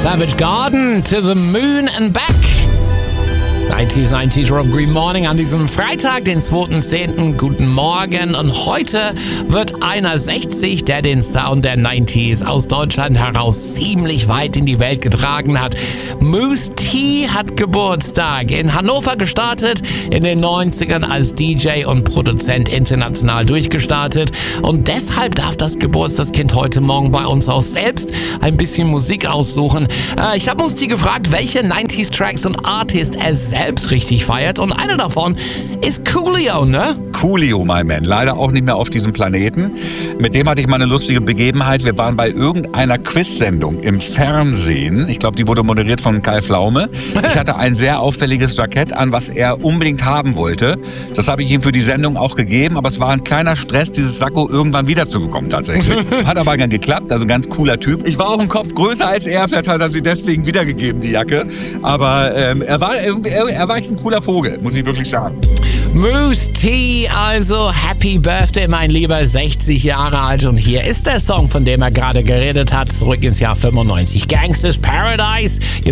Savage Garden, To the Moon and Back. 90s Rob Green Morning an diesem Freitag, den 2.10. Guten Morgen. Und heute wird einer 60, der den Sound der 90s aus Deutschland heraus ziemlich weit in die Welt getragen hat. Mousse T hat Geburtstag. In Hannover gestartet, in den 90ern als DJ und Produzent international durchgestartet. Und deshalb darf das Geburtstagskind heute Morgen bei uns auch selbst ein bisschen Musik aussuchen. Ich habe Mousse T gefragt, welche 90s-Tracks und Artists er selbst richtig feiert. Und einer davon ist Coolio, ne? Coolio, my man. Leider auch nicht mehr auf diesem Planeten. Mit dem hatte ich mal eine lustige Begebenheit. Wir waren bei irgendeiner Quiz-Sendung im Fernsehen. Ich glaube, die wurde moderiert von Kai Pflaume. Ich hatte ein sehr auffälliges Jackett an, was er unbedingt haben wollte. Das habe ich ihm für die Sendung auch gegeben. Aber es war ein kleiner Stress, dieses Sakko irgendwann wiederzubekommen tatsächlich. Hat aber dann geklappt. Also ein ganz cooler Typ. Ich war auch einen Kopf größer als er. Vielleicht hat er sie deswegen wiedergegeben, die Jacke. Aber er war echt ein cooler Vogel, muss ich wirklich sagen. Mousse T, also Happy Birthday, mein Lieber, 60 Jahre alt. Und hier ist der Song, von dem er gerade geredet hat, zurück ins Jahr 95. Gangsta's Paradise.